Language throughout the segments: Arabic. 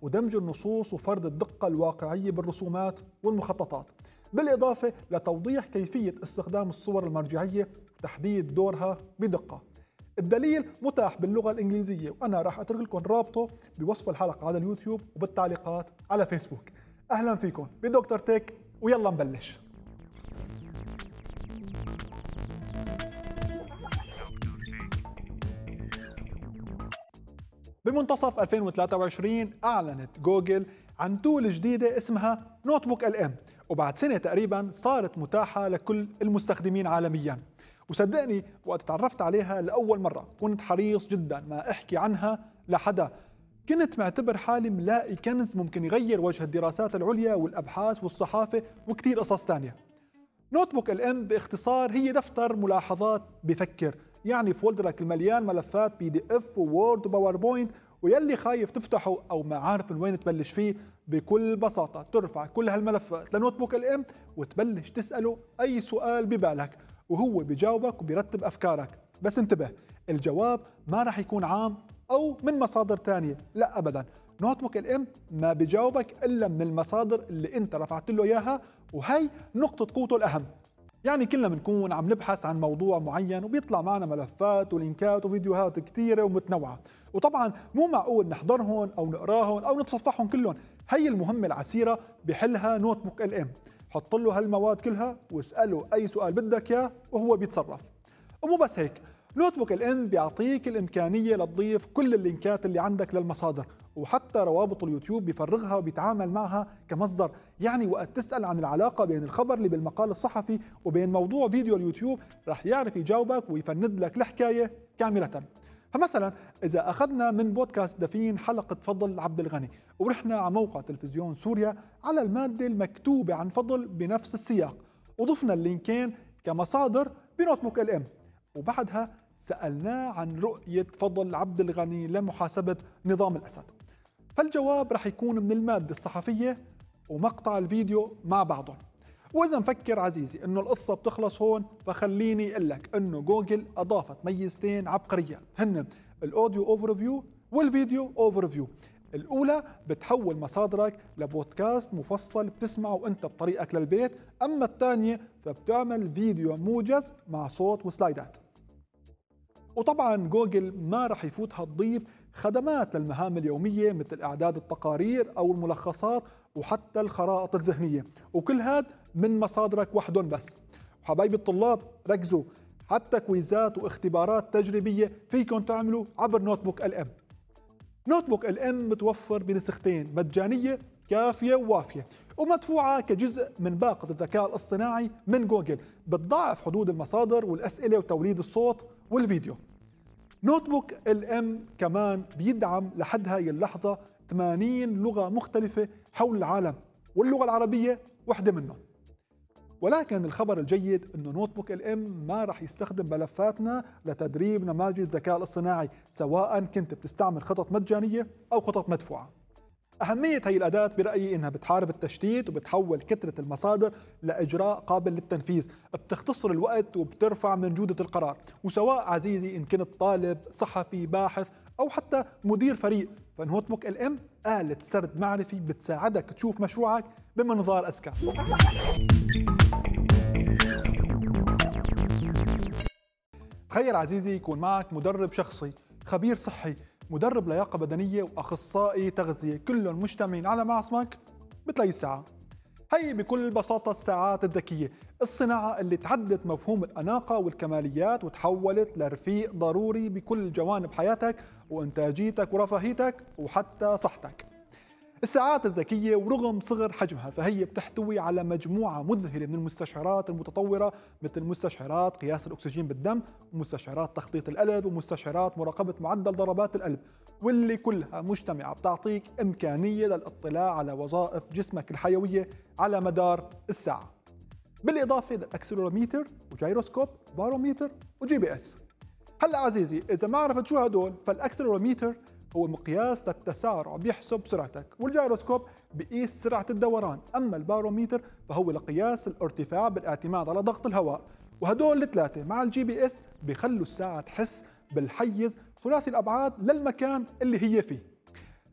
ودمج النصوص وفرض الدقة الواقعية بالرسومات والمخططات، بالإضافة لتوضيح كيفية استخدام الصور المرجعية وتحديد دورها بدقة. الدليل متاح باللغة الإنجليزية، وأنا راح أترك لكم رابطه بوصف الحلقة على اليوتيوب وبالتعليقات على فيسبوك. أهلا فيكم بدكتور تك، ويلا نبلش. بمنتصف 2023 أعلنت جوجل عن تول جديدة اسمها نوت بوك LM، وبعد سنة تقريبا صارت متاحة لكل المستخدمين عالميا. وصدقني وقت تعرفت عليها لأول مرة كنت حريص جدا ما أحكي عنها لحدا، كنت معتبر حالي ملاقي كنز ممكن يغير وجه الدراسات العليا والأبحاث والصحافة وكتير قصص تانية. نوت بوك LM باختصار هي دفتر ملاحظات بفكر، يعني فولدرك المليان ملفات PDF ووورد وباوربوينت، ويلي خايف تفتحه أو ما عارف من وين تبلش فيه، بكل بساطة ترفع كل هالملفات لنوت بوك LM وتبلش تسأله أي سؤال ببالك، وهو بيجاوبك وبيرتب أفكارك. بس انتبه، الجواب ما راح يكون عام أو من مصادر تانية، لا أبدا. نوت بوك LM ما بيجاوبك إلا من المصادر اللي أنت رفعت له إياها، وهي نقطة قوته الأهم. يعني كلنا بنكون عم نبحث عن موضوع معين وبيطلع معنا ملفات ولينكات وفيديوهات كثيرة ومتنوعة، وطبعا مو معقول نحضرهم أو نقراهم أو نتصفحهم كلهم. هي المهمة العسيرة بحلها نوت بوك LM. حط له هالمواد كلها واسأله أي سؤال بدك إياه وهو بيتصرف. ومو بس هيك، نوت بوك LM بيعطيك الإمكانية لتضيف كل اللينكات اللي عندك للمصادر، وحتى روابط اليوتيوب بيفرغها وبيتعامل معها كمصدر. يعني وقت تسأل عن العلاقة بين الخبر اللي بالمقال الصحفي وبين موضوع فيديو اليوتيوب رح يعرف يجاوبك ويفند لك الحكاية كاملة. فمثلا إذا أخذنا من بودكاست دفين حلقة فضل عبد الغني ورحنا على موقع تلفزيون سوريا على المادة المكتوبة عن فضل بنفس السياق، وضفنا اللينكين كمصادر بنوت بوك LM، وبعدها سألناه عن رؤية فضل عبد الغني لمحاسبة نظام الأسد، فالجواب رح يكون من المادة الصحفية ومقطع الفيديو مع بعضهم. وإذا مفكر عزيزي إنه القصة بتخلص هون، فخليني أقول لك إنه جوجل أضافت ميزتين عبقريات، هن الأوديو أوفرفيو والفيديو أوفرفيو. الأولى بتحول مصادرك لبودكاست مفصل بتسمعه وأنت بطريقك للبيت، أما الثانية فبتعمل فيديو موجز مع صوت وسلايدات. وطبعا جوجل ما رح يفوتها تضيف خدمات للمهام اليومية مثل إعداد التقارير أو الملخصات وحتى الخرائط الذهنية، وكل هاد من مصادرك وحدهم بس. وحبايبي الطلاب ركزوا، حتى كويزات واختبارات تجريبية فيكم تعملوا عبر نوت بوك LM. نوت بوك LM متوفر بنسختين، مجانية كافية ووافية، ومدفوعة كجزء من باقة الذكاء الاصطناعي من جوجل، بتضاعف حدود المصادر والأسئلة وتوليد الصوت والفيديو. نوت بوك LM كمان بيدعم لحد هاي اللحظة 80 لغة مختلفة حول العالم، واللغة العربية واحدة منهم. ولكن الخبر الجيد انه نوت بوك LM ما راح يستخدم ملفاتنا لتدريب نماذج الذكاء الاصطناعي، سواء كنت بتستعمل خطط مجانية او خطط مدفوعة. أهمية هي الأداة برأيي إنها بتحارب التشتيت وبتحول كثرة المصادر لإجراء قابل للتنفيذ، بتختصر الوقت وبترفع من جودة القرار. وسواء عزيزي إن كنت طالب، صحفي، باحث أو حتى مدير فريق، فنوت بوك LM آلة سرد معرفي بتساعدك تشوف مشروعك بمنظار أذكى. تخيل عزيزي يكون معك مدرب شخصي، خبير صحي، مدرب لياقة بدنية وأخصائي تغذية، كلهم مجتمعين على معصمك بتلاقي ساعة. هي بكل بساطة الساعات الذكية، الصناعة اللي تعدت مفهوم الأناقة والكماليات وتحولت لرفيق ضروري بكل جوانب حياتك وإنتاجيتك ورفاهيتك وحتى صحتك. الساعات الذكية ورغم صغر حجمها فهي بتحتوي على مجموعة مذهلة من المستشعرات المتطورة، مثل مستشعرات قياس الأكسجين بالدم، ومستشعرات تخطيط القلب، ومستشعرات مراقبة معدل ضربات القلب، واللي كلها مجتمعة بتعطيك إمكانية للاطلاع على وظائف جسمك الحيوية على مدار الساعة، بالإضافة للأكسلروميتر وجيروسكوب باروميتر وGPS. هلأ عزيزي إذا ما عرفت شو هدول، فالأكسلروميتر هو مقياس للتسارع بيحسب سرعتك، والجيروسكوب بيقيس سرعة الدوران، أما الباروميتر فهو لقياس الارتفاع بالاعتماد على ضغط الهواء. وهدول الثلاثة مع الGPS بيخلوا الساعة تحس بالحيز ثلاثي الأبعاد للمكان اللي هي فيه.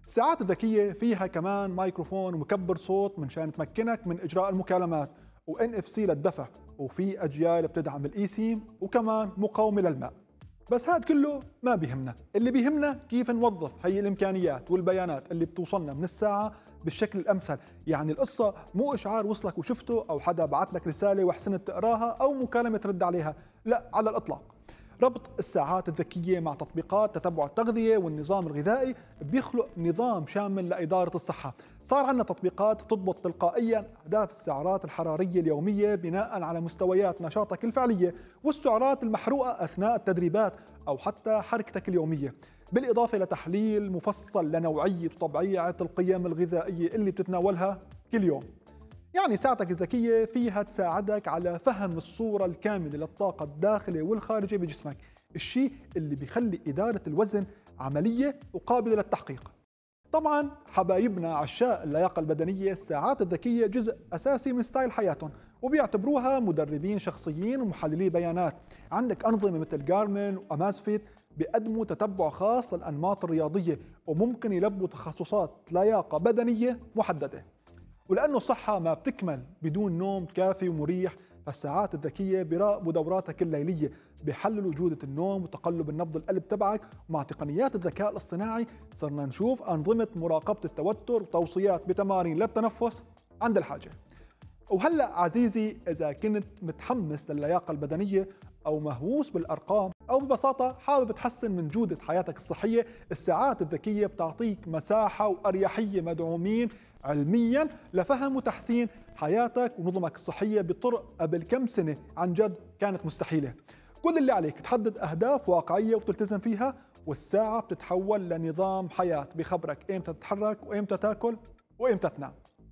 الساعات الذكية فيها كمان مايكروفون ومكبر صوت منشان تمكنك من إجراء المكالمات، و NFC للدفع، وفي أجيال بتدعم الإي سيم، وكمان مقاومة للماء. بس هاد كله ما بيهمنا، اللي بيهمنا كيف نوظف هي الإمكانيات والبيانات اللي بتوصلنا من الساعة بالشكل الأمثل. يعني القصة مو إشعار وصلك وشفته، أو حدا بعت لك رسالة وحسنت تقراها، أو مكالمة ترد عليها، لا على الإطلاق. ربط الساعات الذكية مع تطبيقات تتبع التغذية والنظام الغذائي بيخلق نظام شامل لإدارة الصحة. صار عندنا تطبيقات تضبط تلقائيا أهداف السعرات الحرارية اليومية بناء على مستويات نشاطك الفعلية والسعرات المحروقة أثناء التدريبات أو حتى حركتك اليومية، بالإضافة لتحليل مفصل لنوعية وطبيعة القيم الغذائية اللي بتتناولها كل يوم. يعني ساعتك الذكية فيها تساعدك على فهم الصورة الكاملة للطاقة الداخلية والخارجية بجسمك، الشيء اللي بيخلي إدارة الوزن عملية وقابلة للتحقيق. طبعا حبايبنا عشاق اللياقة البدنية، الساعات الذكية جزء أساسي من ستايل حياتهم، وبيعتبروها مدربين شخصيين ومحللي بيانات. عندك أنظمة مثل جارمن وأمازفيت بيقدموا تتبع خاص للأنماط الرياضية، وممكن يلبوا تخصصات لياقة بدنية محددة. ولأنه الصحة ما بتكمل بدون نوم كافي ومريح، فالساعات الذكية بيراقبوا دوراتك الليلية، بيحللوا جودة النوم وتقلب النبض القلب تبعك. ومع تقنيات الذكاء الاصطناعي صرنا نشوف أنظمة مراقبة التوتر وتوصيات بتمارين للتنفس عند الحاجة. وهلأ عزيزي، إذا كنت متحمس للياقة البدنية أو مهووس بالأرقام، أو ببساطة حابب تحسن من جودة حياتك الصحية، الساعات الذكية بتعطيك مساحة وأريحية مدعومين علميا لفهم وتحسين حياتك ونظمك الصحية بطرق قبل كم سنة عن جد كانت مستحيلة. كل اللي عليك تحدد أهداف واقعية وتلتزم فيها، والساعة بتتحول لنظام حياة بخبرك إمتى تتحرك وإمتى تاكل وإمتى تنام.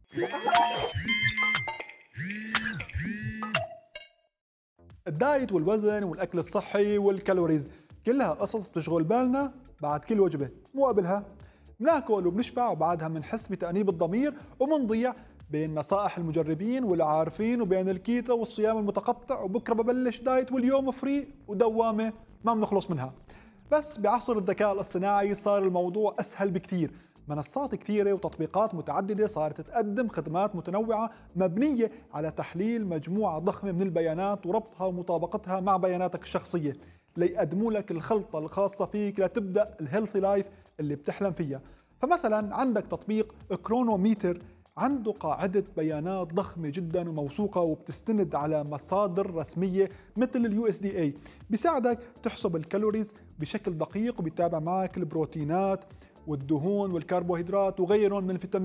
الدايت والوزن والأكل الصحي والكالوريز كلها قصص بتشغل بالنا بعد كل وجبة، مو قبلها. بناكل وبنشبع وبعدها بنحس بتأنيب الضمير وبنضيع بين نصائح المجربين والعارفين وبين الكيتو والصيام المتقطع، وبكره ببلش دايت واليوم فري ودوامة ما بنخلص منها. بس بعصر الذكاء الاصطناعي صار الموضوع أسهل بكثير. منصات كثيرة وتطبيقات متعددة صارت تقدم خدمات متنوعة مبنية على تحليل مجموعة ضخمة من البيانات وربطها ومطابقتها مع بياناتك الشخصية، ليقدموا لك الخلطة الخاصة فيك لتبدأ الهيلثي لايف اللي بتحلم فيها. فمثلا عندك تطبيق كرونوميتر، عنده قاعدة بيانات ضخمة جدا وموثوقة وبتستند على مصادر رسمية مثل USDA، بيساعدك تحسب الكالوريز بشكل دقيق، وبيتابع معك البروتينات والدهون والكربوهيدرات وغيرهم من الفيتامين